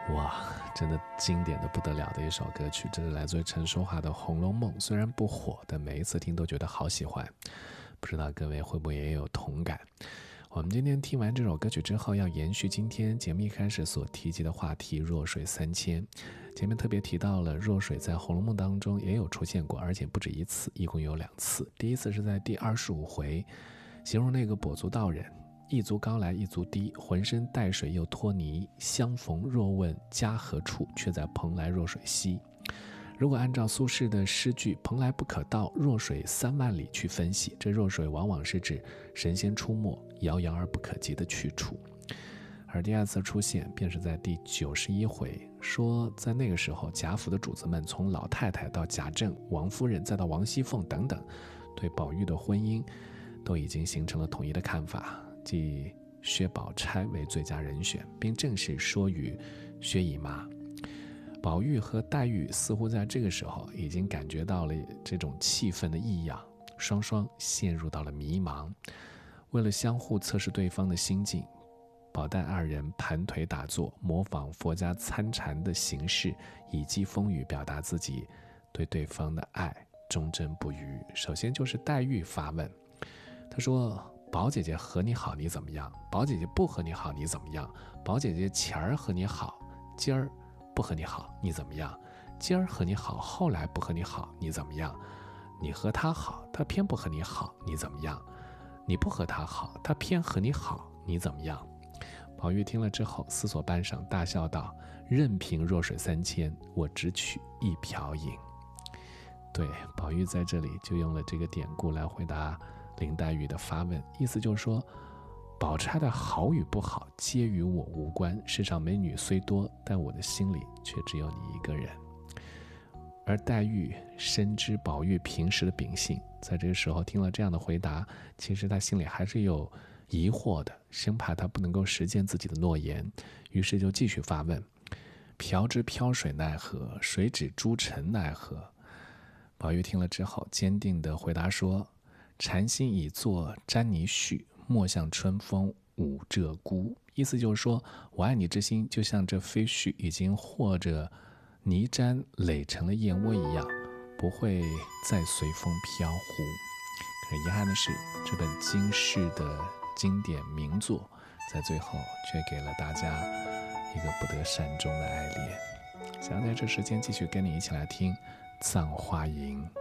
哇，真的经典的不得了的一首歌曲，这是来自于陈淑桦的《红楼梦》，虽然不火，但每一次听都觉得好喜欢，不知道各位会不会也有同感。我们今天听完这首歌曲之后，要延续今天节目一开始所提及的话题弱水三千。前面特别提到了弱水在《红楼梦》当中也有出现过，而且不止一次，一共有2次。第一次是在第25回，形容那个跛足道人，一足高来一足低，浑身带水又脱泥，相逢若问家何处，却在蓬莱弱水西。如果按照苏轼的诗句蓬莱不可到，弱水3万里去分析，这弱水往往是指神仙出没，遥遥而不可及的去处。而第2次出现便是在第91回，说在那个时候贾府的主子们从老太太到贾政、王夫人再到王熙凤等等，对宝玉的婚姻都已经形成了统一的看法，即薛宝钗为最佳人选，并正式说与薛姨妈。宝玉和黛玉似乎在这个时候已经感觉到了这种气氛的异样，双双陷入到了迷茫。为了相互测试对方的心境，宝黛2人盘腿打坐，模仿佛家参禅的形式，以寄风语表达自己对对方的爱，忠贞不渝。首先就是黛玉发问，她说：宝姐姐和你好你怎么样？宝姐姐不和你好你怎么样？宝姐姐前儿和你好，今儿不和你好你怎么样？今儿和你好，后来不和你好你怎么样？你和他好，他偏不和你好你怎么样？你不和他好，他偏和你好你怎么样？宝玉听了之后思索半晌，大笑道：任凭弱水3千，我只取一瓢饮。对，宝玉在这里就用了这个典故来回答林黛玉的发问，意思就是说，宝钗的好与不好皆与我无关，世上美女虽多，但我的心里却只有你一个人。而黛玉深知宝玉平时的秉性，在这个时候听了这样的回答，其实她心里还是有疑惑的，生怕他不能够实践自己的诺言，于是就继续发问：瓢之漂水奈何？水指诸尘奈何？宝玉听了之后坚定地回答说：禅心已作沾泥絮，莫向春风舞鹧鸪。意思就是说，我爱你之心就像这飞絮已经和着泥毡垒成了燕窝一样，不会再随风飘忽。可遗憾的是，这本经世的经典名作在最后却给了大家一个不得善终的爱恋。想要在这时间继续跟你一起来听《葬花吟》。